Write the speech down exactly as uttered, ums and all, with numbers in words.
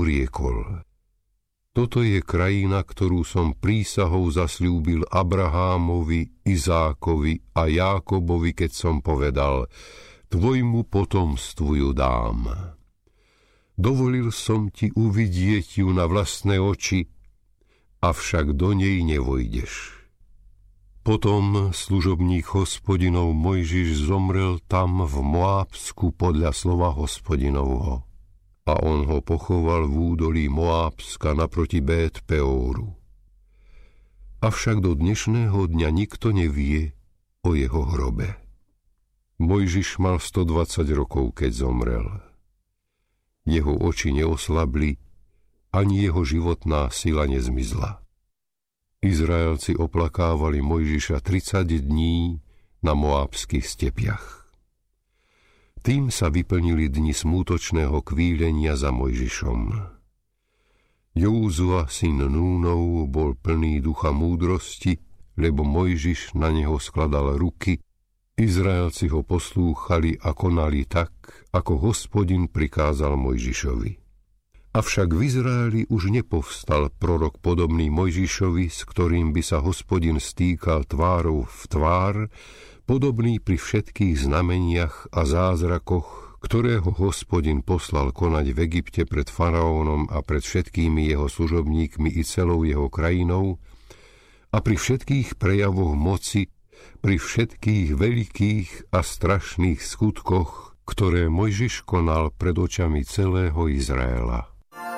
riekol: Toto je krajina, ktorú som prísahou zasľúbil Abrahámovi, Izákovi a Jákobovi, keď som povedal: Tvojmu potomstvu ju dám. Dovolil som ti uvidieť ju na vlastné oči, avšak do nej nevojdeš. Potom služobník Hospodinov Mojžiš zomrel tam v Moábsku podľa slova Hospodinovho. A on ho pochoval v údolí Moábska naproti Bét Peóru. Avšak do dnešného dňa nikto nevie o jeho hrobe. Mojžiš mal stodvadsať rokov, keď zomrel. Jeho oči neoslabli, ani jeho životná sila nezmizla. Izraelci oplakávali Mojžiša tridsať dní na moábskych stepiach. Tým sa vyplnili dni smútočného kvílenia za Mojžišom. Józua, syn Núnov, bol plný ducha múdrosti, lebo Mojžiš na neho skladal ruky. Izraelci ho poslúchali a konali tak, ako Hospodin prikázal Mojžišovi. Avšak v Izraeli už nepovstal prorok podobný Mojžišovi, s ktorým by sa Hospodin stýkal tvárou v tvár, podobný pri všetkých znameniach a zázrakoch, ktorého Hospodin poslal konať v Egypte pred faraónom a pred všetkými jeho služobníkmi i celou jeho krajinou, a pri všetkých prejavoch moci, pri všetkých veľkých a strašných skutkoch, ktoré Mojžiš konal pred očami celého Izraela.